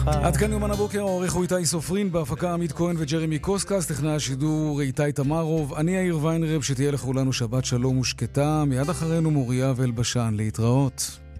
עד כאן יומן הבוקר, העורך הוא איתי סופרין, בהפקה עמית כהן וג'רמי קוסקס, טכנאי השידור איתי תמרוב, אני יאיר ויינרב, שתהיה לכולנו שבת שלום ושקטה, מיד אחרינו מוריה ואלבשן, להתראות.